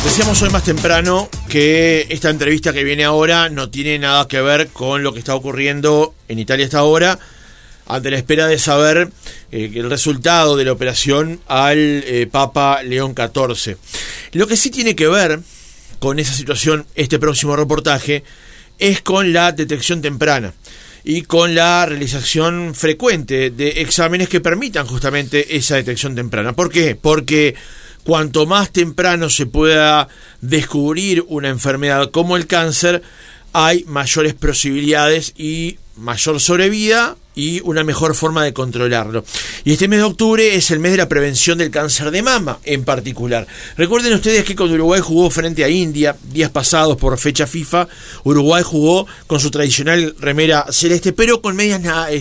Decíamos hoy más temprano que esta entrevista que viene ahora no tiene nada que ver con lo que está ocurriendo en Italia hasta ahora, ante la espera de saber el resultado de la operación al Papa León XIV. Lo que sí tiene que ver con esa situación, este próximo reportaje, es con la detección temprana y con la realización frecuente de exámenes que permitan justamente esa detección temprana. ¿Por qué? Porque cuanto más temprano se pueda descubrir una enfermedad como el cáncer, hay mayores posibilidades y mayor sobrevida y una mejor forma de controlarlo. Y este mes de octubre es el mes de la prevención del cáncer de mama en particular. Recuerden ustedes que cuando Uruguay jugó frente a India, días pasados por fecha FIFA, Uruguay jugó con su tradicional remera celeste, pero con medias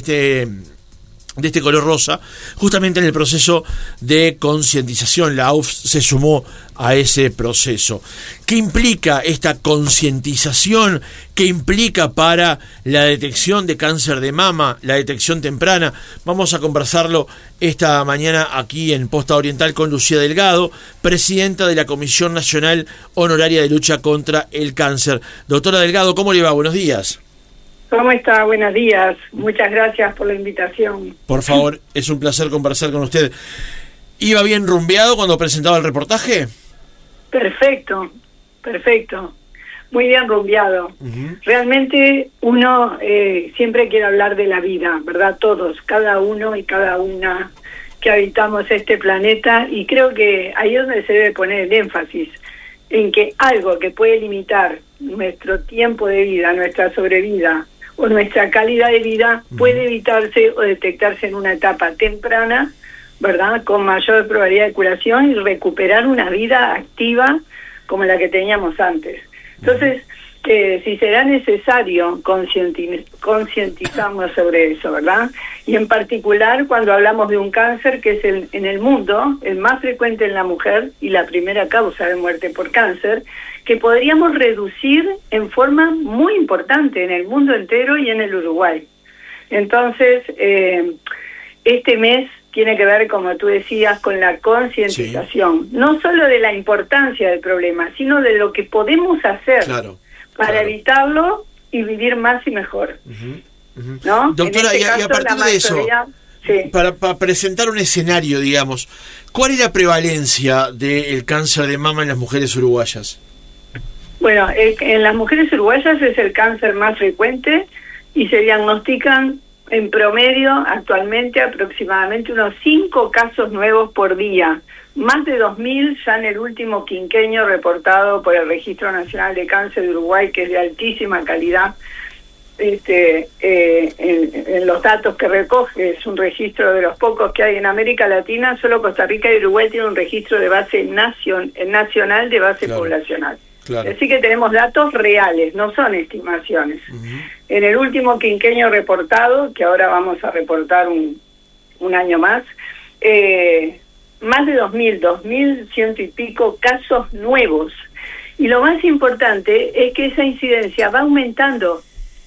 de este color rosa, justamente en el proceso de concientización. La AUF se sumó a ese proceso. ¿Qué implica esta concientización? ¿Qué implica para la detección de cáncer de mama, la detección temprana? Vamos a conversarlo esta mañana aquí en Posta Oriental con Lucía Delgado, presidenta de la Comisión Nacional Honoraria de Lucha contra el Cáncer. Doctora Delgado, ¿cómo le va? Buenos días. ¿Cómo está? Buenos días. Muchas gracias por la invitación. Por favor, es un placer conversar con usted. ¿Iba bien rumbeado cuando presentaba el reportaje? Perfecto. Muy bien rumbeado. Realmente uno siempre quiere hablar de la vida, ¿verdad? Todos, cada uno y cada una que habitamos este planeta, y creo que ahí es donde se debe poner el énfasis, en que algo que puede limitar nuestro tiempo de vida, nuestra sobrevida o nuestra calidad de vida puede evitarse o detectarse en una etapa temprana, ¿verdad? Con mayor probabilidad de curación y recuperar una vida activa como la que teníamos antes. Entonces, si será necesario, concientizarnos sobre eso, ¿verdad? Y en particular cuando hablamos de un cáncer que es en el mundo el más frecuente en la mujer y la primera causa de muerte por cáncer, que podríamos reducir en forma muy importante en el mundo entero y en el Uruguay. Entonces, este mes tiene que ver, como tú decías, con la concientización, no solo de la importancia del problema, sino de lo que podemos hacer para evitarlo y vivir más y mejor. ¿No? Doctora, y a partir de eso, para presentar un escenario, digamos, ¿cuál es la prevalencia del cáncer de mama en las mujeres uruguayas? Bueno, en las mujeres uruguayas es el cáncer más frecuente y se diagnostican en promedio actualmente aproximadamente unos 5 casos nuevos por día, más de 2.000 ya en el último quinquenio reportado por el Registro Nacional de Cáncer de Uruguay, que es de altísima calidad. En los datos que recoge, es un registro de los pocos que hay en América Latina. Solo Costa Rica y Uruguay tienen un registro de base nacional de base poblacional. Así que tenemos datos reales, no son estimaciones. En el último quinquenio reportado, que ahora vamos a reportar un año más de 2.100 y pico casos nuevos. Y lo más importante es que esa incidencia va aumentando.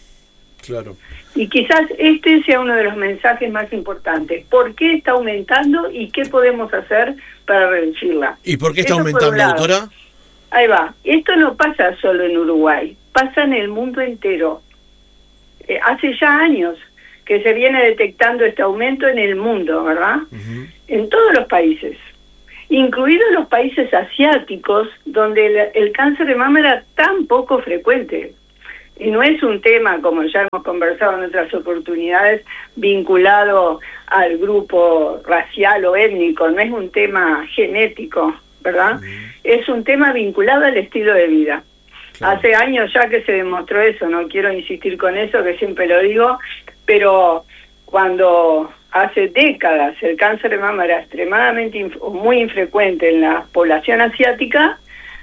Y quizás este sea uno de los mensajes más importantes. ¿Por qué está aumentando y qué podemos hacer para reducirla? ¿Y por qué está aumentando, doctora? Ahí va. Esto no pasa solo en Uruguay, pasa en el mundo entero. Hace ya años que se viene detectando este aumento en el mundo, ¿verdad? En todos los países, incluidos los países asiáticos, donde el cáncer de mama era tan poco frecuente. Y no es un tema, como ya hemos conversado en otras oportunidades, vinculado al grupo racial o étnico, no es un tema genético, ¿verdad? Es un tema vinculado al estilo de vida. Hace años ya que se demostró eso, no quiero insistir con eso, que siempre lo digo, pero cuando hace décadas el cáncer de mama era extremadamente muy infrecuente en la población asiática,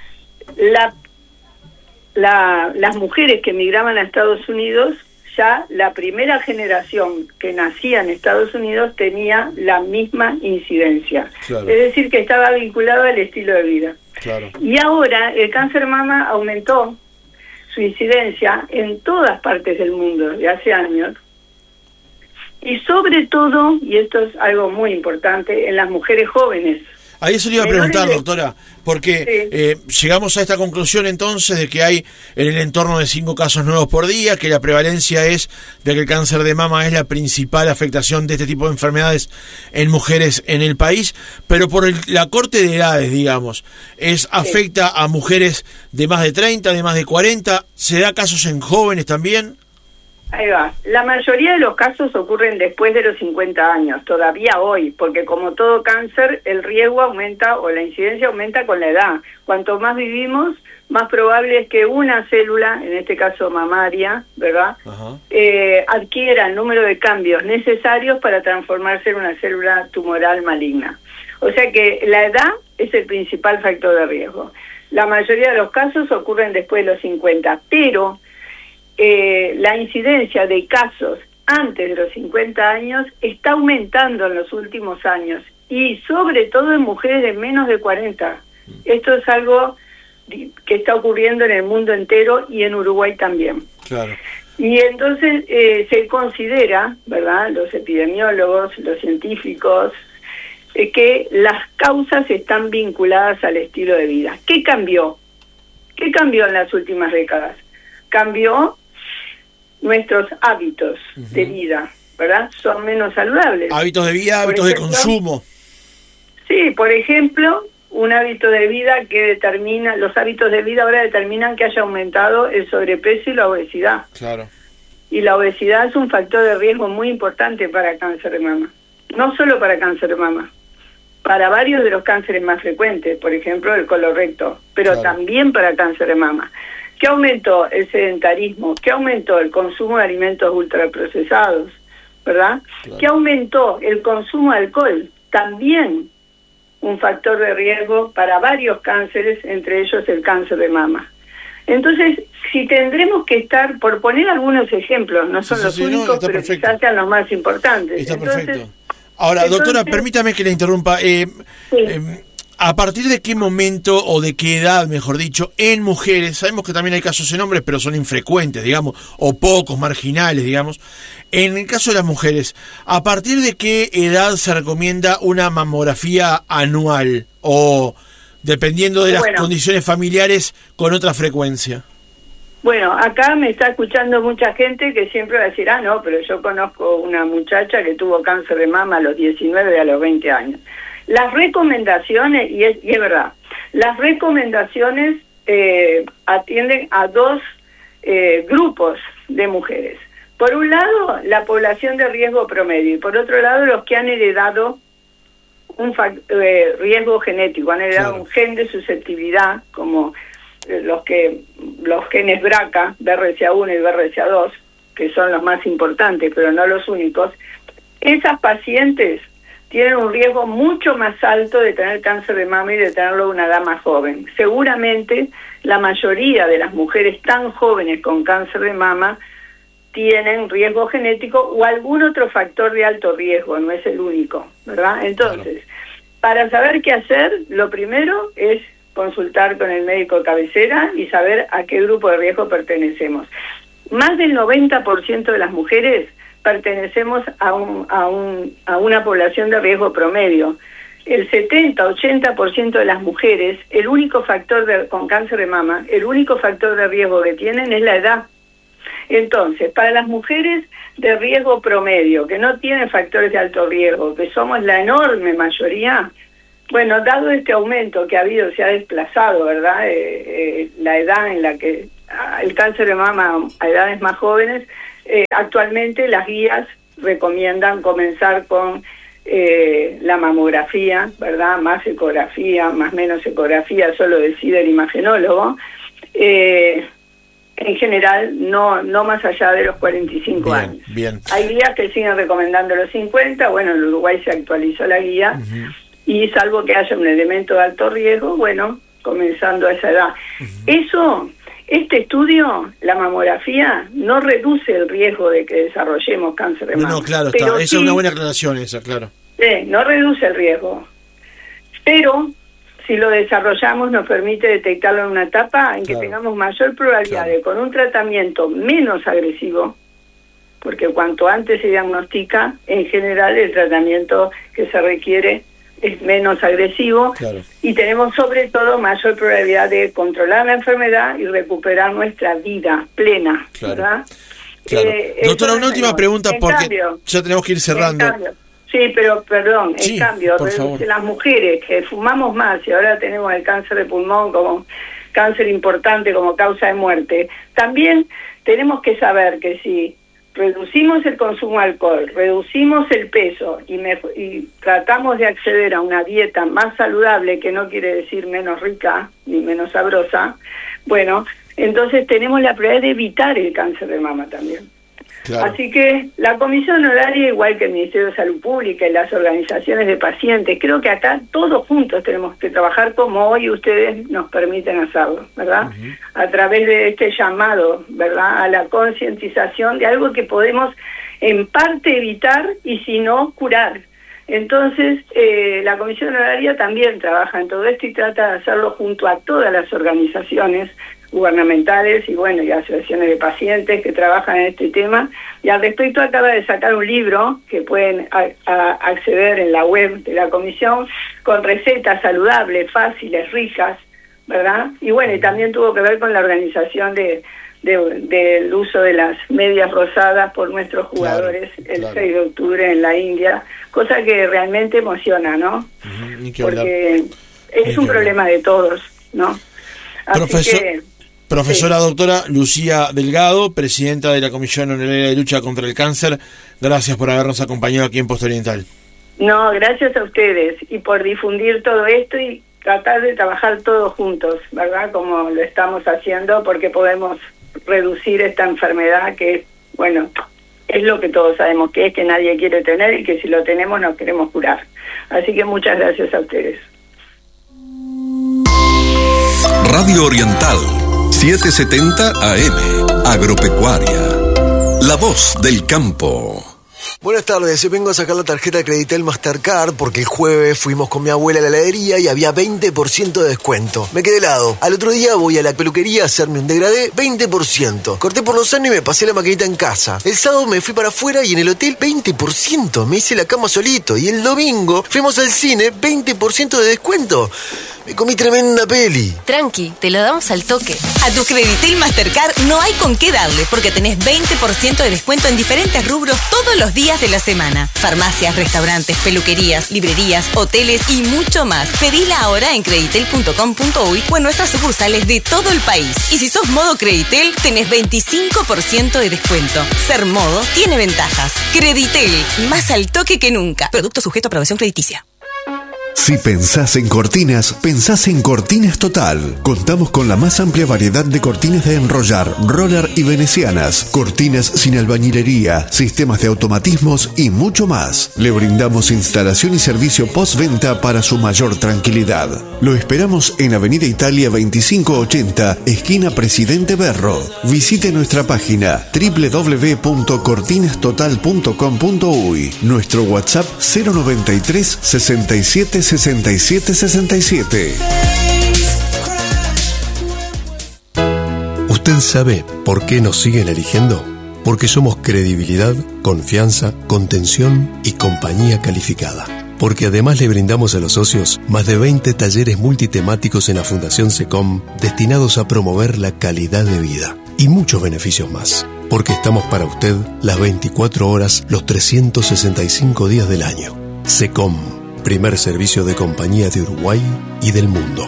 las mujeres que emigraban a Estados Unidos, ya la primera generación que nacía en Estados Unidos tenía la misma incidencia. Es decir, que estaba vinculado al estilo de vida. Y ahora el cáncer de mama aumentó su incidencia en todas partes del mundo de hace años, y sobre todo, y esto es algo muy importante, en las mujeres jóvenes. Ahí eso le iba a preguntar, doctora, porque llegamos a esta conclusión entonces de que hay en el entorno de 5 casos nuevos por día, que la prevalencia es de que el cáncer de mama es la principal afectación de este tipo de enfermedades en mujeres en el país, pero por la corte de edades, digamos, afecta a mujeres de más de 30, de más de 40, ¿se da casos en jóvenes también? Ahí va. La mayoría de los casos ocurren después de los 50 años, todavía hoy, porque como todo cáncer, el riesgo aumenta o la incidencia aumenta con la edad. Cuanto más vivimos, más probable es que una célula, en este caso mamaria, ¿verdad?, adquiera el número de cambios necesarios para transformarse en una célula tumoral maligna. O sea que la edad es el principal factor de riesgo. La mayoría de los casos ocurren después de los 50, pero la incidencia de casos antes de los 50 años está aumentando en los últimos años y sobre todo en mujeres de menos de 40. Esto es algo que está ocurriendo en el mundo entero y en Uruguay también. Claro. Y entonces se considera, ¿verdad?, los epidemiólogos, los científicos, que las causas están vinculadas al estilo de vida. ¿Qué cambió? ¿Qué cambió en las últimas décadas? Cambió nuestros hábitos de vida, ¿verdad? Son menos saludables. Hábitos de vida, hábitos de consumo. Sí, por ejemplo, un hábito de vida que determina, los hábitos de vida ahora determinan que haya aumentado el sobrepeso y la obesidad. Claro. Y la obesidad es un factor de riesgo muy importante para cáncer de mama. No solo para cáncer de mama, para varios de los cánceres más frecuentes, por ejemplo el colorecto, pero también para cáncer de mama. ¿Qué aumentó? El sedentarismo. ¿Qué aumentó? El consumo de alimentos ultraprocesados, ¿verdad? Claro. ¿Qué aumentó? El consumo de alcohol. También un factor de riesgo para varios cánceres, entre ellos el cáncer de mama. Entonces, si tendremos que estar, por poner algunos ejemplos, no son los únicos, pero quizás sean los más importantes. Está perfecto. Ahora, doctora, permítame que le interrumpa. ¿A partir de qué momento o de qué edad, mejor dicho, en mujeres, sabemos que también hay casos en hombres, pero son infrecuentes, digamos, o pocos, marginales, digamos, en el caso de las mujeres, ¿a partir de qué edad se recomienda una mamografía anual o, dependiendo de las condiciones familiares, con otra frecuencia? Bueno, acá me está escuchando mucha gente que siempre va a decir, no, pero yo conozco una muchacha que tuvo cáncer de mama a los 19 y a los 20 años. Las recomendaciones, y es verdad, las recomendaciones atienden a dos grupos de mujeres. Por un lado, la población de riesgo promedio, y por otro lado, los que han heredado un riesgo genético, han heredado un gen de susceptibilidad, como los genes BRCA, BRCA1 y BRCA2, que son los más importantes, pero no los únicos. Esas pacientes tienen un riesgo mucho más alto de tener cáncer de mama y de tenerlo a una edad más joven. Seguramente la mayoría de las mujeres tan jóvenes con cáncer de mama tienen riesgo genético o algún otro factor de alto riesgo, no es el único, ¿verdad? Entonces, para saber qué hacer, lo primero es consultar con el médico de cabecera y saber a qué grupo de riesgo pertenecemos. Más del 90% de las mujeres pertenecemos a una población de riesgo promedio. El 70-80% de las mujeres, el único factor con cáncer de mama, el único factor de riesgo que tienen es la edad. Entonces, para las mujeres de riesgo promedio, que no tienen factores de alto riesgo, que somos la enorme mayoría, bueno, dado este aumento que ha habido, se ha desplazado, ¿verdad?, la edad en la que el cáncer de mama a edades más jóvenes, actualmente las guías recomiendan comenzar con la mamografía, ¿verdad?, más ecografía, más menos ecografía, solo decide el imagenólogo, en general no más allá de los 45 años. Bien. Hay guías que siguen recomendando los 50, bueno, en Uruguay se actualizó la guía, y salvo que haya un elemento de alto riesgo, bueno, comenzando a esa edad. Este estudio, la mamografía, no reduce el riesgo de que desarrollemos cáncer de mama. No, claro, esa es una buena aclaración esa, claro. No reduce el riesgo, pero si lo desarrollamos nos permite detectarlo en una etapa en que tengamos mayor probabilidad de, con un tratamiento menos agresivo, porque cuanto antes se diagnostica, en general el tratamiento que se requiere es menos agresivo, y tenemos sobre todo mayor probabilidad de controlar la enfermedad y recuperar nuestra vida plena, ¿verdad? Claro. Doctora, una última pregunta, porque ya tenemos que ir cerrando. Sí, pero perdón, sí, en cambio, las mujeres que fumamos más y ahora tenemos el cáncer de pulmón como cáncer importante como causa de muerte, también tenemos que saber que si reducimos el consumo de alcohol, reducimos el peso y tratamos de acceder a una dieta más saludable, que no quiere decir menos rica ni menos sabrosa, bueno, entonces tenemos la prioridad de evitar el cáncer de mama también. Claro. Así que la Comisión Honoraria, igual que el Ministerio de Salud Pública y las organizaciones de pacientes, creo que acá todos juntos tenemos que trabajar como hoy ustedes nos permiten hacerlo, ¿verdad? A través de este llamado, ¿verdad?, a la concientización de algo que podemos en parte evitar y si no, curar. Entonces, la Comisión Honoraria también trabaja en todo esto y trata de hacerlo junto a todas las organizaciones gubernamentales y bueno, y asociaciones de pacientes que trabajan en este tema. Y al respecto acaba de sacar un libro que pueden acceder en la web de la comisión con recetas saludables, fáciles, ricas, ¿verdad? Y bueno, y también tuvo que ver con la organización del uso de las medias rosadas por nuestros jugadores el 6 de octubre en la India, cosa que realmente emociona, ¿no? Porque es un problema de todos, ¿no? Profesora doctora Lucía Delgado, presidenta de la Comisión Honoraria de Lucha contra el Cáncer, gracias por habernos acompañado aquí en Postoriental. No, gracias a ustedes y por difundir todo esto y tratar de trabajar todos juntos, ¿verdad? Como lo estamos haciendo, porque podemos reducir esta enfermedad que, bueno, es lo que todos sabemos que es, que nadie quiere tener y que si lo tenemos nos queremos curar. Así que muchas gracias a ustedes. Radio Oriental 770 AM, Agropecuaria, la voz del campo. Buenas tardes, vengo a sacar la tarjeta Creditel Mastercard porque el jueves fuimos con mi abuela a la heladería y había 20% de descuento. Me quedé helado. Al otro día voy a la peluquería a hacerme un degradé, 20%. Corté por los años y me pasé la maquinita en casa. El sábado me fui para afuera y en el hotel 20%. Me hice la cama solito. Y el domingo fuimos al cine, 20% de descuento. Me comí tremenda peli. Tranqui, te lo damos al toque. A tu Creditel Mastercard no hay con qué darle porque tenés 20% de descuento en diferentes rubros todos los días de la semana. Farmacias, restaurantes, peluquerías, librerías, hoteles y mucho más. Pedila ahora en creditel.com.uy o en nuestras sucursales de todo el país. Y si sos modo Creditel, tenés 25% de descuento. Ser modo tiene ventajas. Creditel, más al toque que nunca. Producto sujeto a aprobación crediticia. Si pensás en cortinas, pensás en Cortinas Total. Contamos con la más amplia variedad de cortinas de enrollar, roller y venecianas, cortinas sin albañilería, sistemas de automatismos y mucho más. Le brindamos instalación y servicio postventa para su mayor tranquilidad. Lo esperamos en Avenida Italia 2580, esquina Presidente Berro. Visite nuestra página www.cortinastotal.com.uy. Nuestro WhatsApp 093 67 67 67. ¿Usted sabe por qué nos siguen eligiendo? Porque somos credibilidad, confianza, contención y compañía calificada. Porque además le brindamos a los socios más de 20 talleres multitemáticos en la Fundación SECOM destinados a promover la calidad de vida y muchos beneficios más. Porque estamos para usted las 24 horas, los 365 días del año. SECOM, primer servicio de compañía de Uruguay y del mundo.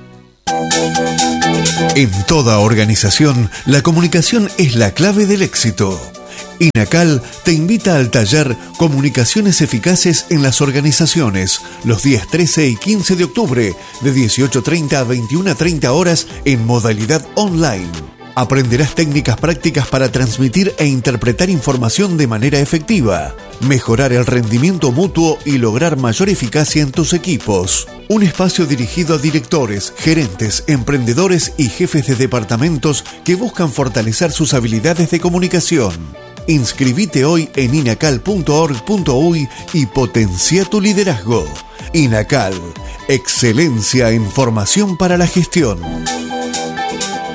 En toda organización, la comunicación es la clave del éxito. INACAL te invita al taller Comunicaciones Eficaces en las Organizaciones, los días 13 y 15 de octubre, de 18:30 a 21:30 horas en modalidad online. Aprenderás técnicas prácticas para transmitir e interpretar información de manera efectiva, mejorar el rendimiento mutuo y lograr mayor eficacia en tus equipos. Un espacio dirigido a directores, gerentes, emprendedores y jefes de departamentos que buscan fortalecer sus habilidades de comunicación. Inscribite hoy en inacal.org.uy y potencia tu liderazgo. INACAL, excelencia en formación para la gestión.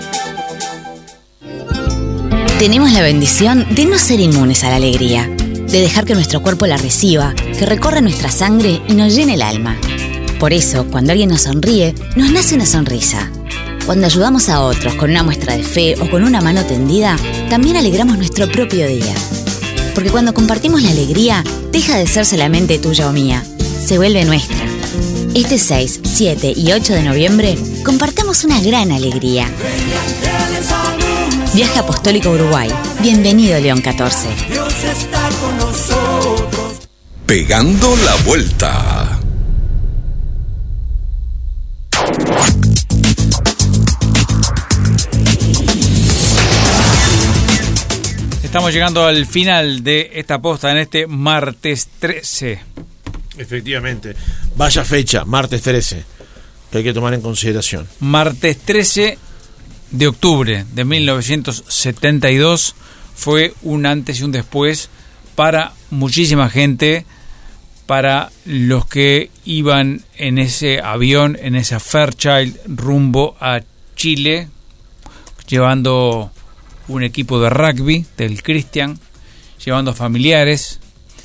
Tenemos la bendición de no ser inmunes a la alegría. de dejar que nuestro cuerpo la reciba, que recorra nuestra sangre y nos llene el alma. Por eso, cuando alguien nos sonríe, nos nace una sonrisa. Cuando ayudamos a otros con una muestra de fe o con una mano tendida, también alegramos nuestro propio día. Porque cuando compartimos la alegría, deja de ser solamente tuya o mía, se vuelve nuestra. Este 6, 7 y 8 de noviembre, compartamos una gran alegría. Viaje Apostólico Uruguay. Bienvenido, León 14. Dios está con nosotros. Pegando la vuelta. Estamos llegando al final de esta posta en este martes 13. Efectivamente. Vaya fecha, martes 13, que hay que tomar en consideración. Martes 13 de octubre de 1972 fue un antes y un después para muchísima gente, para los que iban en ese avión, en esa Fairchild rumbo a Chile, llevando un equipo de rugby del Christian, llevando familiares,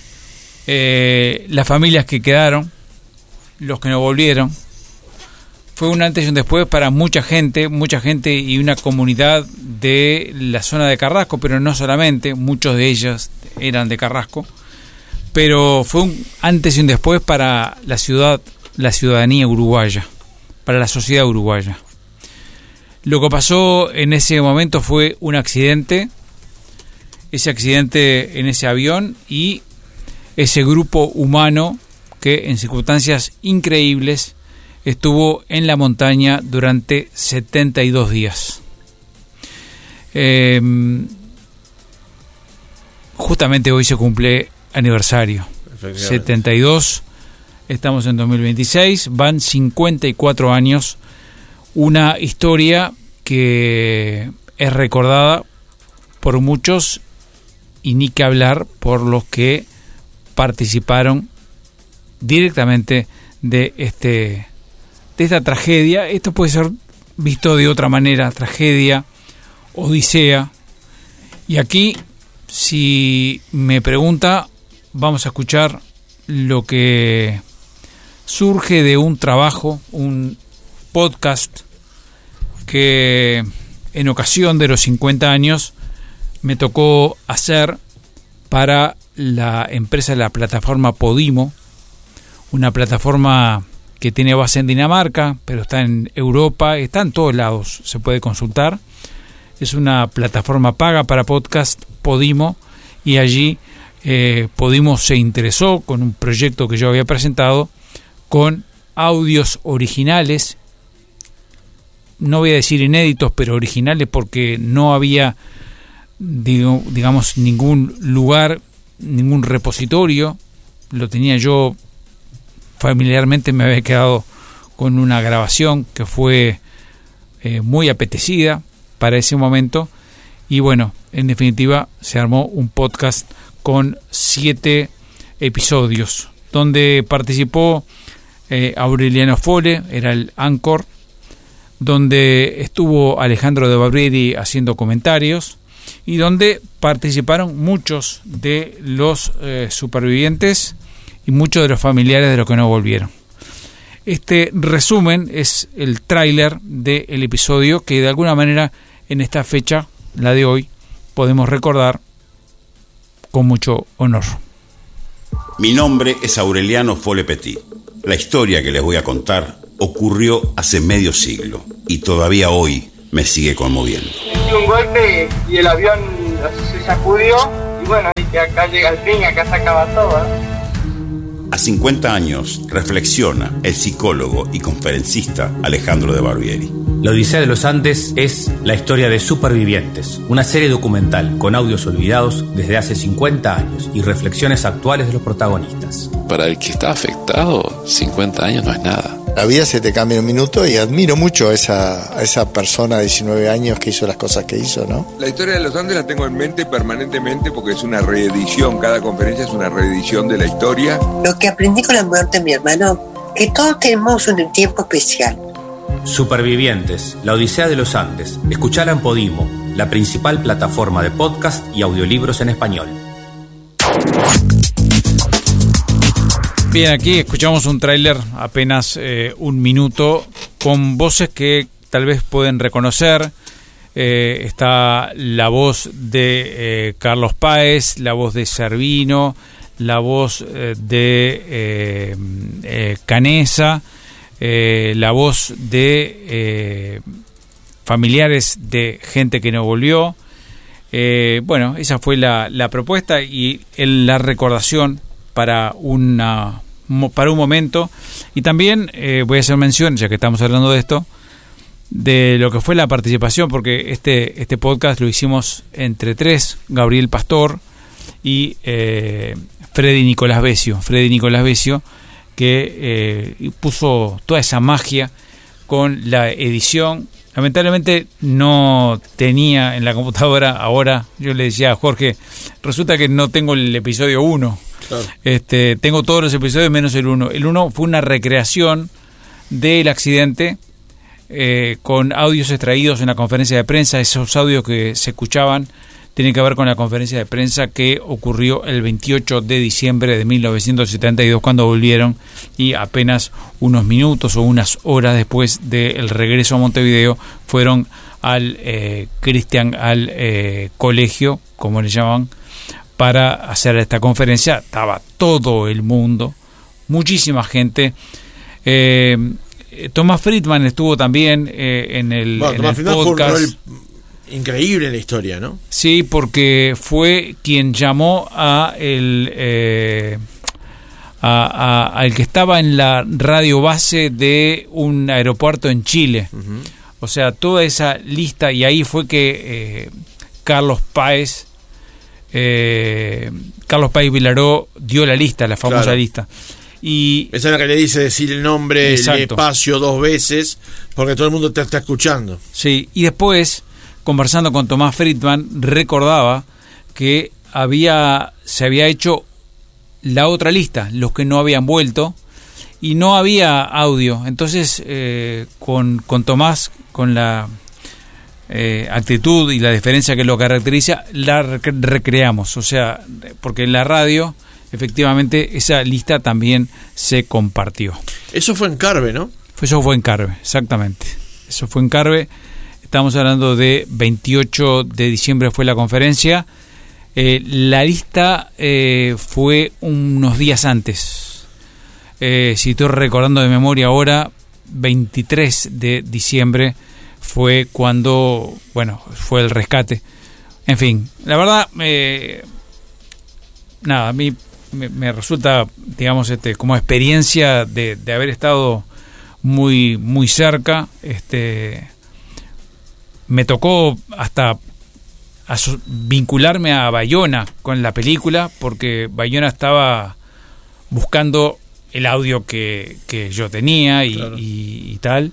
las familias que quedaron, los que no volvieron. Fue un antes y un después para mucha gente y una comunidad de la zona de Carrasco, pero no solamente, muchos de ellas eran de Carrasco, pero fue un antes y un después para la ciudadanía uruguaya, para la sociedad uruguaya. Lo que pasó en ese momento fue un accidente, ese accidente en ese avión y ese grupo humano que en circunstancias increíbles estuvo en la montaña durante 72 días. Justamente hoy se cumple aniversario. 72, estamos en 2026, van 54 años. Una historia que es recordada por muchos y ni que hablar por los que participaron directamente de esta tragedia. Esto puede ser visto de otra manera, tragedia, odisea. Y aquí, si me pregunta, vamos a escuchar lo que surge de un trabajo, un podcast que en ocasión de los 50 años me tocó hacer para la empresa de la plataforma Podimo, una plataforma que tiene base en Dinamarca, pero está en Europa, está en todos lados, se puede consultar. Es una plataforma paga para podcast, Podimo, y allí Podimo se interesó con un proyecto que yo había presentado con audios originales, no voy a decir inéditos, pero originales, porque no había, digamos, ningún lugar, ningún repositorio. Lo tenía yo familiarmente, me había quedado con una grabación que fue muy apetecida para ese momento, y bueno, en definitiva se armó un podcast con 7 episodios donde participó Aureliano Fole, era el anchor, donde estuvo Alejandro de Barbieri haciendo comentarios y donde participaron muchos de los supervivientes y muchos de los familiares de los que no volvieron. Este resumen es el tráiler del episodio que de alguna manera en esta fecha, la de hoy, podemos recordar con mucho honor. Mi nombre es Aureliano Fole Petit. La historia que les voy a contar ocurrió hace medio siglo y todavía hoy me sigue conmoviendo. Sentí un golpe y el avión se sacudió y bueno, y que acá llega el fin, acá se acaba todo, ¿eh? A 50 años reflexiona el psicólogo y conferencista Alejandro de Barbieri. La Odisea de los Andes es la historia de Supervivientes, una serie documental con audios olvidados desde hace 50 años y reflexiones actuales de los protagonistas. Para el que está afectado, 50 años no es nada. La vida se te cambia en un minuto y admiro mucho a esa persona de 19 años que hizo las cosas que hizo, ¿no? La historia de los Andes la tengo en mente permanentemente porque es una reedición, cada conferencia es una reedición de la historia. Lo que aprendí con la muerte de mi hermano, que todos tenemos un tiempo especial. Supervivientes, la Odisea de los Andes. Escuchala en Podimo, la principal plataforma de podcast y audiolibros en español. Bien, aquí escuchamos un tráiler apenas 1 minuto con voces que tal vez pueden reconocer. Está la voz de Carlos Páez, la voz de Servino, la voz de Canesa, la voz de familiares de gente que no volvió. Bueno, esa fue la propuesta y la recordación para un momento. Y también voy a hacer mención, ya que estamos hablando de esto, de lo que fue la participación, porque este podcast lo hicimos entre 3, Gabriel Pastor y Freddy Nicolás Besio, que puso toda esa magia con la edición. Lamentablemente no tenía en la computadora, ahora yo le decía a Jorge, resulta que no tengo el episodio 1. Claro. Tengo todos los episodios menos el 1. El 1 fue una recreación del accidente con audios extraídos en la conferencia de prensa. Esos audios que se escuchaban tienen que ver con la conferencia de prensa que ocurrió el 28 de diciembre de 1972 cuando volvieron, y apenas unos minutos o unas horas después del regreso a Montevideo fueron al colegio, como le llaman, para hacer esta conferencia. Estaba todo el mundo, muchísima gente. Tomás Friedman estuvo también en el podcast. Fue un rol increíble en la historia, ¿no? Sí, porque fue quien llamó al que estaba en la radio base de un aeropuerto en Chile. Uh-huh. O sea, toda esa lista, y ahí fue que Carlos Páez Vilaró dio la lista, la famosa lista. Y esa es la que le dice decir el nombre, exacto, el espacio 2 veces, porque todo el mundo te está escuchando. Sí, y después, conversando con Tomás Friedman, recordaba que se había hecho la otra lista, los que no habían vuelto, y no había audio. Entonces, con Tomás, con la actitud y la diferencia que lo caracteriza, la recreamos. O sea, porque en la radio, efectivamente, esa lista también se compartió. Eso fue en Carve, ¿no? Eso fue en Carve, exactamente. Eso fue en Carve. Estamos hablando de 28 de diciembre fue la conferencia. La lista fue unos días antes. Si estoy recordando de memoria ahora, 23 de diciembre fue cuando, fue el rescate. En fin, la verdad, a mí me resulta, digamos, como experiencia de haber estado muy, muy cerca. Me tocó hasta vincularme a Bayona con la película, porque Bayona estaba buscando el audio que yo tenía y tal.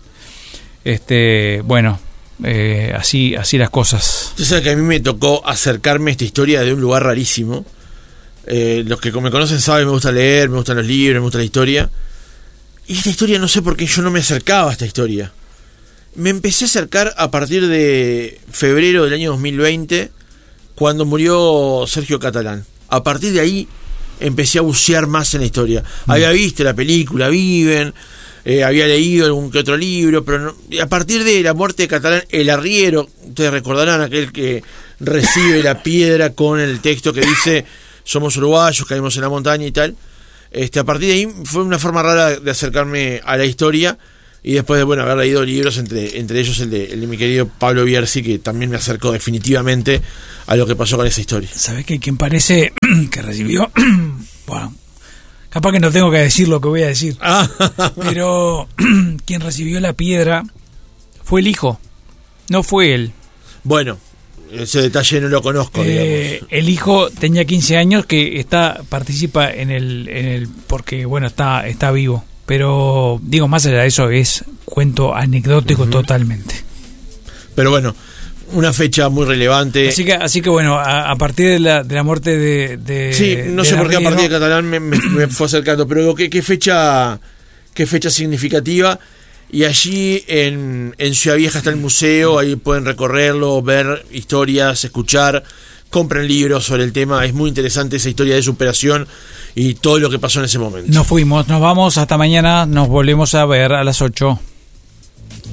Así las cosas. Tú sabes que a mí me tocó acercarme a esta historia de un lugar rarísimo. Los que me conocen saben, me gusta leer, me gustan los libros, me gusta la historia. Y esta historia, no sé por qué yo no me acercaba a esta historia. Me empecé a acercar a partir de febrero del año 2020, cuando murió Sergio Catalán. A partir de ahí empecé a bucear más en la historia. Había visto la película Viven, había leído algún que otro libro, pero no, a partir de la muerte de Catalán, el arriero, ustedes recordarán, aquel que recibe la piedra con el texto que dice: somos uruguayos, caímos en la montaña y tal. A partir de ahí fue una forma rara de acercarme a la historia, y después de haber leído libros, entre ellos el de mi querido Pablo Bierzi, que también me acercó definitivamente a lo que pasó con esa historia. ¿Sabés que quien parece que recibió? Bueno, capaz que no tengo que decir lo que voy a decir, pero quien recibió la piedra fue el hijo, no fue él. Bueno, ese detalle no lo conozco, digamos. El hijo tenía 15 años, que participa en el porque está vivo. Pero digo, más allá de eso, es cuento anecdótico totalmente. Pero bueno, una fecha muy relevante. Así que a partir de la muerte de sí, no sé por qué a partir de Catalán me fue acercando, pero qué fecha significativa. Y allí en Ciudad Vieja está el museo, ahí pueden recorrerlo, ver historias, escuchar compren libros sobre el tema, es muy interesante esa historia de superación y todo lo que pasó en ese momento. Nos fuimos, nos vamos, hasta mañana, nos volvemos a ver a las 8.